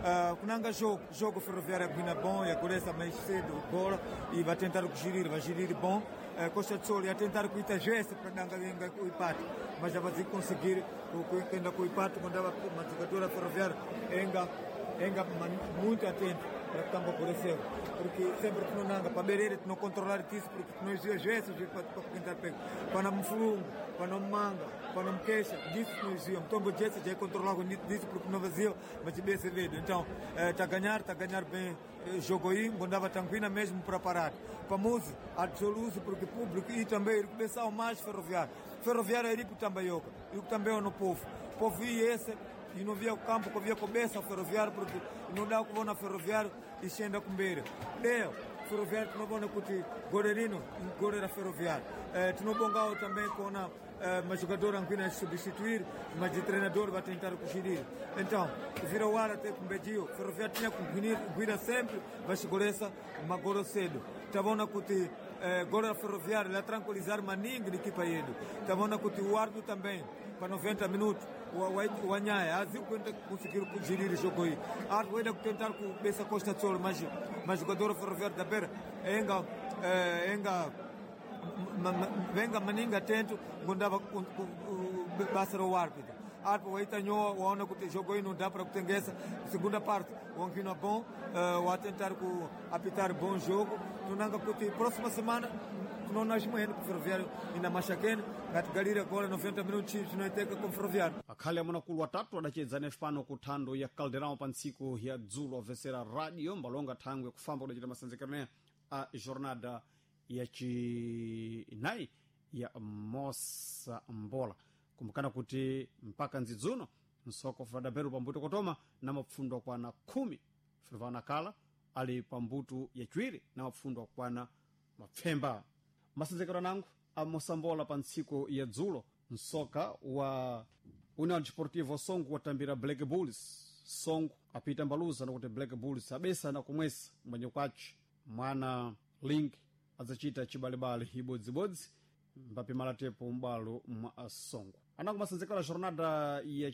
kunanga jogo Ferroviária Guina bom, e agora mais cedo bola e vai tentar gerir bom. Costa de Sol ia tentar com o Itajese para dar o empate, mas já vai conseguir ainda com o empate quando dava uma jogadora Ferroviária ainda muito atento para que campo apareceu, porque sempre que não anda para beber não controlar isso, porque nós Itajese para tentar pegar para não flungo, para não manga, para não queixa, disso nós íamos. Então o Jesse já controlava disso porque não vazio, mas de bem servido. Então está a ganhar bem. Jogo aí, andava tranquila mesmo para parar. Famoso, absoluto, porque o público e também ele começou mais Ferroviário. Ferroviário é rico também, e o também é no povo. O povo via esse, e não via o campo, que via a cabeça Ferroviário, porque não dá o que vão na Ferroviário e chega com beira. Leo, Ferroviário, que não vão na Cuti, Gorerino, e Gorera Ferroviário. Tu não bongao também com uma jogadora que vai substituir, mas o treinador vai tentar gerir. Então, vira o ar até com o Bedio. Ferroviário tinha que guiar sempre, vai segurança, mas agora cedo. Estavam na Cuti, agora Ferroviário, lá tranquilizar, mas ninguém de equipa indo. Estavam na Cuti, o árbitro também, para 90 minutos. O Anhaia, assim conseguiram gerir o jogo aí. A árbitro ainda tentar com essa Costa de Sol, mas jogador Ferroviário da Beira, venga maninga atento ngondava basa o árbitro waitanyoa waona kuti jogo hii não dá para kutengeza segunda parte wankina bom watentar ku apitar bom jogo tunanga kuti próxima semana tunaona moendo ku Ferroviário ina mashakeni ngati galira gola 90 minutos tunaiteka ku Ferroviário. Akhali amunakulu watatu adachedzana pano ku thando ya Caldeirão pa ntsiku ya dzulo avesera radio mbalonga thangwe kufamba kudachita masanzekano a jornada ya chinayi ya Moça Mbola. Kumbukana kuti mpaka nzidzuno nsoko Ferroviário pambuto kotoma na mapfundo kwana 10 Ferroviário kala ali pambuto ya chiwiri na mapfundo kwana mapfemba. Masanzekano nangu a Moça Mbola pa ntsiku ya dzulo nsoka wa União Desportivo Songo watambira Black Bulls. Songo apita mbaluza nakuti Black Bulls abesa na kumwesa mwenye kwachi mwana link azacita chibalibali ibodzibodzi mbapi malatepo mbalo mwa Songo. Anangu masanzekala jornada ya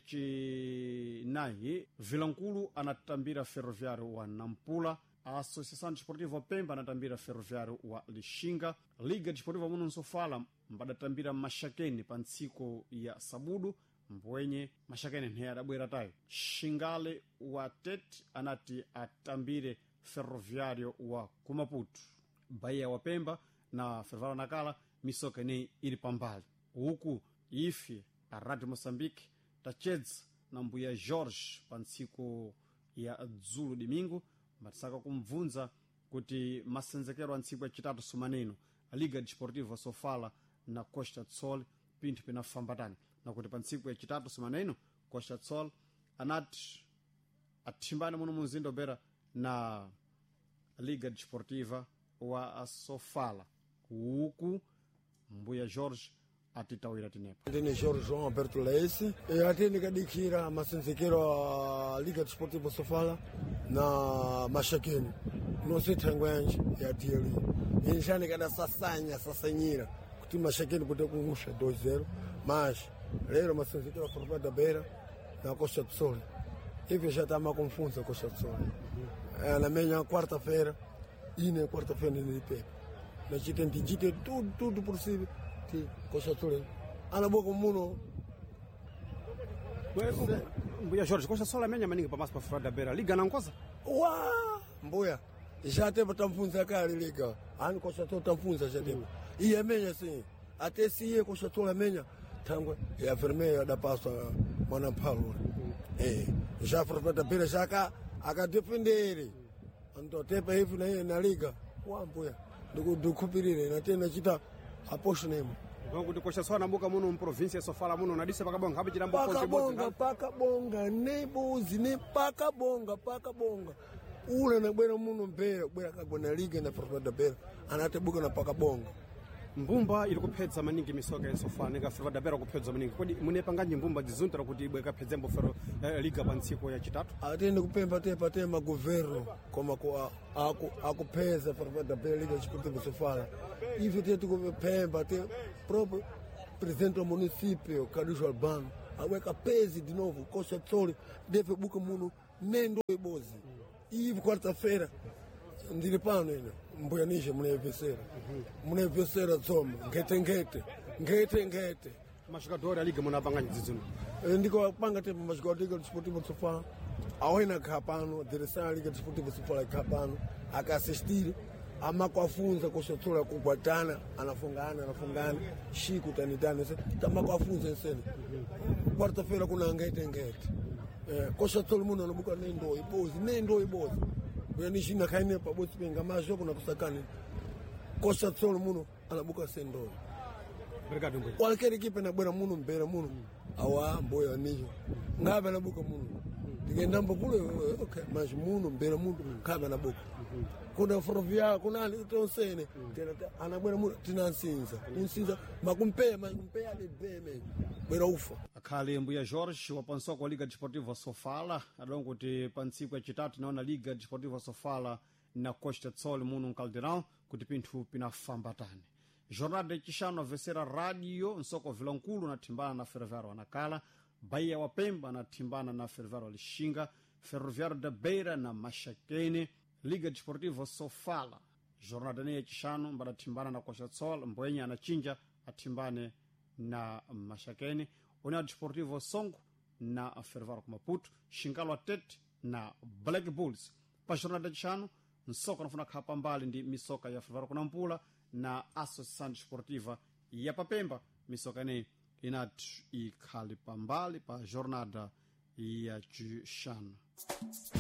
chinayi Vilankulu anatambira Ferroviário wa Nampula, a Associação Desportiva Pemba anatambira Ferroviário wa Lixinga, Liga Desportiva Muno Nsofala mbadatambira Mashakeni pa ntsiku ya Sabudu mbwenye Mashakeni nheyadabwera tayo. Xingale wa Tete anati atambire Ferroviário wa Kumaputu. Bahia wa Pemba na Ferroviário Nakala misoka ni ili pambali. Huku ifi a Rádio Moçambique tachedza na Mbuya Jorge pa ntsiku ya dzulo domingo matisaka kumvunza kuti masenzekero a ntsiku ya chitatu sumaneno a Liga Desportiva Sofala na Costa de Sol pinthu pinafambatani na kuti pa ntsiku ya chitatu sumaneno Costa de Sol anati athimbane muno munzinda obera na Liga Desportiva wa Sofala. Huku Mbuya Jorge atitawira tinepo. Ndine Jorge João Alberto Leite atende kadikira masenzekero a Liga Desportiva Sofala na Mashakeni nonse thangwanje yatiyeli injani kada sasanyira kuti Mashakeni kuti kungusha 2-0 mas lero masenzekero Ferroviário da Beira na Costa de Sol hivi já tá uma confusão Costa de Sol na minha quarta-feira e na quarta-feira de Pepe na gente tudo possível que Costa de Sol ana boa muno Mbuya Jorge Costa de Sol amenya maningi pa massa pa Ferroviário da Beira liga na nkosa Mbuya já teve tamfunza kali liga ani Costa de Sol tamfunza já teve e amenya sim até se Costa de Sol amenya tangwe ya vermelha da pasta mwana Paulo já Ferroviário da Beira já aka defender ando tepa hivi na liga Mbuya ndikupirire na tena chita aposho nemo Bongo Costa Sol nambuka muno província Sofala muno nadise pakabonga hapo chirambo pakabonga nebuzi ne pakabonga ula na bwera muno mbera bwera kagona liga na Ferroviário da Beira anatebuka na pakabonga mbumba ili kupedza maningi misoka ya Sofala nika Ferroviário da Beira kupedza maningi kodi munepanganje mbumba zizuntira kuti ibwe kapedzembo liga pa ntsiku ya chitatu atende kupemba tema governo koma akupeza Ferroviário da Beira Liga Desportiva Sofala ife tetu kupemba próprio presidente do município Carujo Albano aweka pezi de novo Costa de Sol deve buka muno nendo ibozi iyi quarta-feira ndili pano ine mbuyanishe munayevesera tsoma ngete maxikadori a liga munapanganya dzidzino ndikapanga tempo maxikadori liga desportivo sofala awena kha pano direção liga desportivo sofala kha pano akaasistire amakwafunza kusotsola kugwatana anafungana shiku tanitani tamakwafunza ensene quarta-feira kuna ngete kosotsola muno anabuka nendo ibozi buyanishina khaine pabotsi penga mazho kuna kusakani kosotsola muno anabuka sendo qualquer equipe nabwera muno mbera muno awa mboya nicho ngabe nabuka muno ndikendamba kule okay mas muno mbera muno ngabe nabuka kuna Ferroviária kuna tonsene anabwera muno tinansinza makumpeya de beme bwera ufa akhale mbuya Jorge wapansoko wa Liga Desportiva Sofala adongo kuti pantsiku yachitatu naona Liga Desportiva Sofala na Costa do Sol muno mkalderão kuti pinthu pinafambatane. Jornada yachishanu avesera radio nsoko vilankulu nathimbana na Ferroviária wanakala, Bahia wa Pemba nathimbana na Ferroviária Lixinga, Ferroviária da Beira na Mashakene, Liga Desportiva Sofala jornada ne yachishanu mbadathimbana na Costa do Sol, Mboenya anachinja athimbane na Mashakene, União Desportivo Songo na Ferroviária Maputo, Xingalo Tete na Black Bulls. Pa jornada yachishanu nsoko nafuna khapa mbali ndi misoka ya Ferroviária Kunampula na Associação Desportiva ya Papemba. Misoka ne inat ikhali pambali pa jornada ya chishanu.